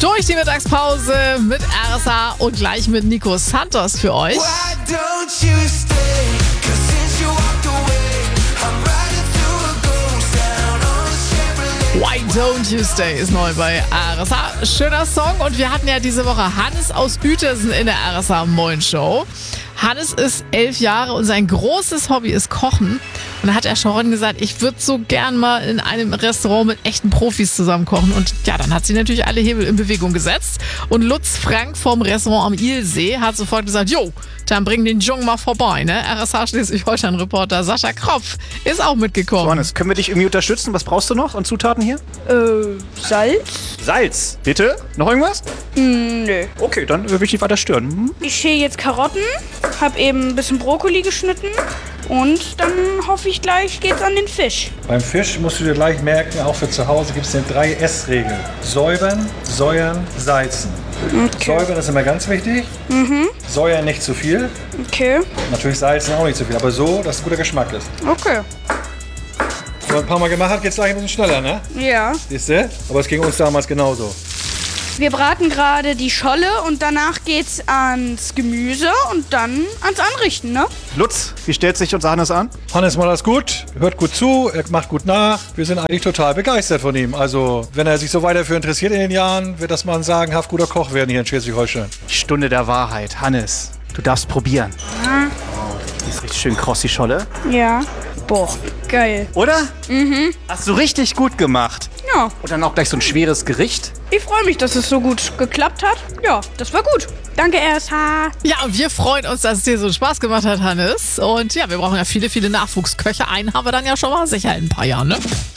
Durch die Mittagspause mit RSA und gleich mit Nico Santos für euch. Why don't you stay? 'Cause since you walked away, I'm riding through a ghost town on a Chevrolet. Why Don't You Stay ist neu bei RSA. Schöner Song und wir hatten ja diese Woche Hannes aus Uetersen in der RSA Moin Show. Hannes ist 11 Jahre und sein großes Hobby ist Kochen. Und da hat er schon gesagt, ich würde so gern mal in einem Restaurant mit echten Profis zusammen kochen. Und ja, dann hat sie natürlich alle Hebel in Bewegung gesetzt. Und Lutz Frank vom Restaurant am Ilsee hat sofort gesagt, jo, dann bring den Jungen mal vorbei. Ne? RSA Schleswig-Holstein-Reporter Sascha Kropf ist auch mitgekommen. Hannes, können wir dich irgendwie unterstützen? Was brauchst du noch an Zutaten hier? Salz? Salz. Bitte? Noch irgendwas? Nö. Okay, dann will ich nicht weiter stören. Ich schäle jetzt Karotten, hab eben ein bisschen Brokkoli geschnitten und dann hoffe ich gleich geht's an den Fisch. Beim Fisch musst du dir gleich merken, auch für zu Hause gibt es eine 3S-Regel. Säubern, säuern, salzen. Säubern ist immer ganz wichtig. Säuern nicht zu viel. Okay. Natürlich salzen auch nicht zu viel, aber so, dass es guter Geschmack ist. Okay. Wenn man ein paar Mal gemacht hat, geht es gleich ein bisschen schneller, ne? Ja. Siehst du? Aber es ging uns damals genauso. Wir braten gerade die Scholle und danach geht's ans Gemüse und dann ans Anrichten, ne? Lutz, wie stellt sich unser Hannes an? Hannes macht das gut, hört gut zu, er macht gut nach. Wir sind eigentlich total begeistert von ihm. Also, wenn er sich so weiter dafür interessiert in den Jahren, wird das mal ein sagenhaft guter Koch werden hier in Schleswig-Holstein. Die Stunde der Wahrheit. Hannes, du darfst probieren. Die ist richtig schön kross, die Scholle. Ja. Boah, geil. Oder? Hast du richtig gut gemacht. Ja. Und dann auch gleich so ein schweres Gericht. Ich freue mich, dass es so gut geklappt hat. Ja, das war gut. Danke, RSH. Ja, und wir freuen uns, dass es dir so Spaß gemacht hat, Hannes. Und ja, wir brauchen ja viele, viele Nachwuchsköche. Einen haben wir dann ja schon mal sicher in ein paar Jahren, ne?